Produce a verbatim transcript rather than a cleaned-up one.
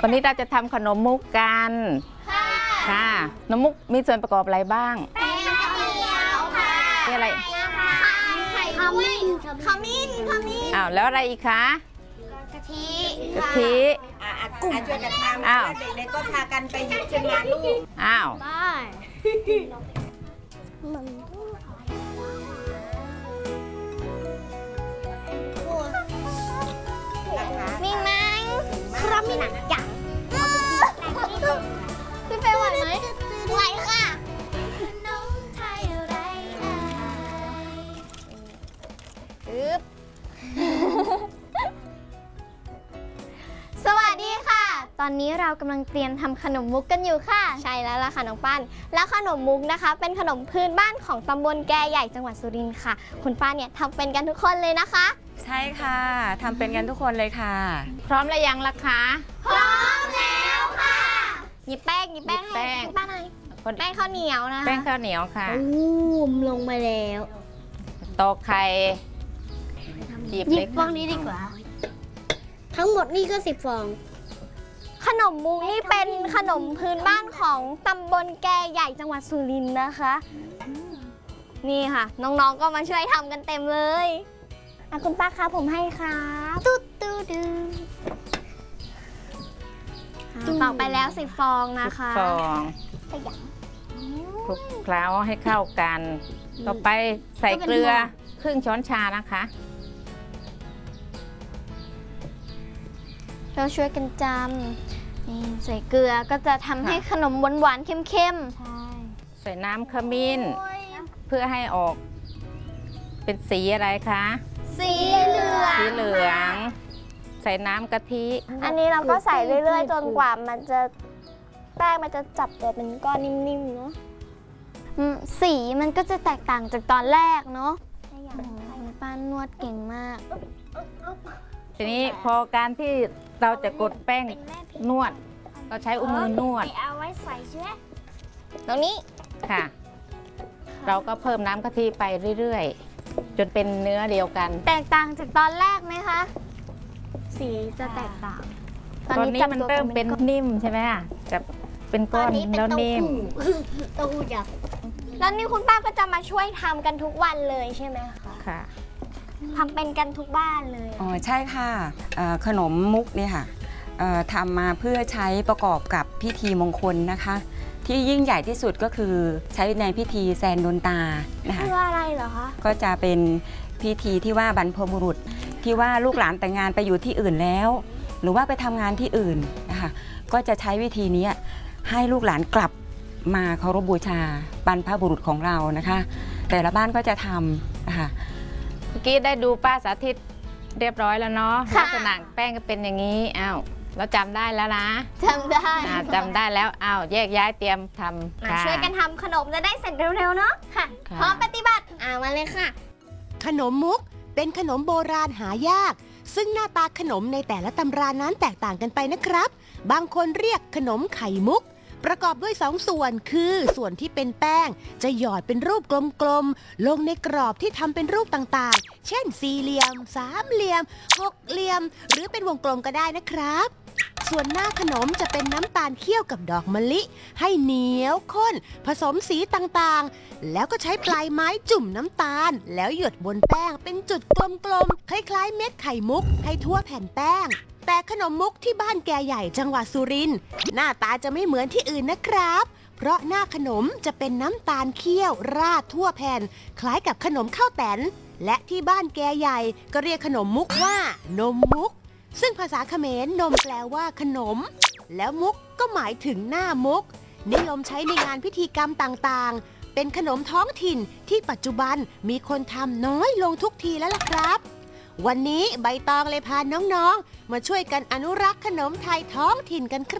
วันนี้เราจะทำขนมมุกกันค่ะขนมมุกมีส่วนประกอบอะไรบ้างแป้งข้าวเหนียวค่ะมีอะไรไข่ขมิ้นขมิ้นขมิ้นอ้าวแล้วอะไรอีกคะกะทิกะทิอ่ะช่วยกันทำแล้วเด็กๆก็พากันไปหยิบขึ้นมาลูกอ้าวมีไหมครับมีหนังจังพี่เฟย์ไหวไหมไหวค่ะอึ๊บสวัสดีค่ะตอนนี้เรากำลังเตรียมทำขนมมุกกันอยู่ค่ะใช่แล้วล่ะค่ะน้องปั้นแล้วขนมมุกนะคะเป็นขนมพื้นบ้านของตำบลแกใหญ่จังหวัดสุรินทร์ค่ะคุณป้าเนี่ยทำเป็นกันทุกคนเลยนะคะใช่ค่ะทำเป็นกันทุกคนเลยค่ะพร้อมแล้วยังล่ะคะพร้อมแล้วค่ะหยิบแป้งหยิบแป้งให้ป้าหน่อยแป้งข้าวเหนียวนะแป้งข้าวเหนียวค่ะอุ้มลงมาแล้วตอกไข่หยิบเล็กฟองนี้ดีกว่าทั้งหมดนี่ก็สิบฟองขนมมุกนี่เป็นขนมพื้นบ้านของตำบลแกใหญ่จังหวัดสุรินทร์นะคะนี่ค่ะน้องๆก็มาช่วยทำกันเต็มเลยคุณป้าคะผมให้ครับตุ๊ดตุ๊ดตอกไปแล้วสิบฟองนะคะฟองคลุกเคล้าให้เข้ากันต่อไปใส่เกลือครึ่งช้อนชานะคะเราช่วยกันจำนี่ใส่เกลือก็จะทำให้ขนมหวานๆเข้มๆใช่ใส่น้ำขมิ้นเพื่อให้ออกเป็นสีอะไรคะสีเหลืองสีเหลืองใส่น้ำกะทิอันนี้เราก็ใส่เรื่อยๆจนกว่ามันจะแป้งมันจะจับตัวเป็นก้อนนิ่มๆเนาะสีมันก็จะแตกต่างจากตอนแรกเนาะป้านวดเก่งมากทีนี้พอการที่เราจะกดแป้งนวดเราใช้อุ้งมือนวดเอาไว้ใส่ใช่ไหมตรงนี้ค่ะเราก็เพิ่มน้ำกะทิไปเรื่อยๆจนเป็นเนื้อเดียวกันแตกต่างจากตอนแรกไหมคะสีจะแตกต่างตอนนี้มันเริ่มเป็นนิ่มใช่ไหมอ่ะจะเป็นก้อนแล้วนิ่มเต้าหู้ยักษ์แล้วนี่คุณป้าก็จะมาช่วยทำกันทุกวันเลยใช่ไหมคะค่ะทำเป็นกันทุกบ้านเลยอ๋อใช่ค่ะขนมมุกเนี่ยค่ะทำมาเพื่อใช้ประกอบกับพิธีมงคลนะคะที่ยิ่งใหญ่ที่สุดก็คือใช้ในพิธีแซนโดนตานะคะคืออะไรเหรอคะก็จะเป็นพิธีที่ว่าบรรพบุรุษที่ว่าลูกหลานแต่งงานไปอยู่ที่อื่นแล้วหรือว่าไปทำงานที่อื่นนะคะก็จะใช้วิธีนี้ให้ลูกหลานกลับมาเคารพบูชาบรรพบุรุษของเรานะคะแต่ละบ้านก็จะทำนะคะเมื่อกี้ได้ดูป้าสาธิตเรียบร้อยแล้วเนาะลักษณะแป้งก็เป็นอย่างนี้อ้าวเราจำได้แล้วนะจำได้จำได้แล้วอ้าวแยกย้ายเตรียมทำช่วยกันทำขนมจะได้เสร็จเร็วๆเนาะค่ะพร้อมปฏิบัติอ่ามาเลยค่ะขนมมุกเป็นขนมโบราณหายากซึ่งหน้าตาขนมในแต่ละตำรานั้นแตกต่างกันไปนะครับบางคนเรียกขนมไข่มุกประกอบด้วยสองส่วนคือส่วนที่เป็นแป้งจะหยอดเป็นรูปกลมๆลงในกรอบที่ทำเป็นรูปต่างๆเช่นสี่เหลี่ยมสามเหลี่ยมหกเหลี่ยมหรือเป็นวงกลมก็ได้นะครับส่วนหน้าขนมจะเป็นน้ำตาลเคี่ยวกับดอกมะลิให้เหนียวข้นผสมสีต่างๆแล้วก็ใช้ปลายไม้จุ่มน้ำตาลแล้วหยดบนแป้งเป็นจุดกลมๆคล้ายๆเม็ดไข่มุกให้ทั่วแผ่นแป้งแต่ขนมมุกที่บ้านแกใหญ่จังหวัดสุรินทร์หน้าตาจะไม่เหมือนที่อื่นนะครับเพราะหน้าขนมจะเป็นน้ำตาลเคี่ยวราดทั่วแผ่นคล้ายกับขนมข้าวแตนและที่บ้านแกใหญ่ก็เรียกขนมมุกว่านมมุกซึ่งภาษาเขมรนมแปลว่าขนมแล้วมุกก็หมายถึงหน้ามุกนิยมใช้ในงานพิธีกรรมต่างๆเป็นขนมท้องถิ่นที่ปัจจุบันมีคนทำน้อยลงทุกทีแล้วล่ะครับวันนี้ใบตองเลยพาน้องๆมาช่วยกันอนุรักษ์ขนมไทยท้องถิ่นกันครับ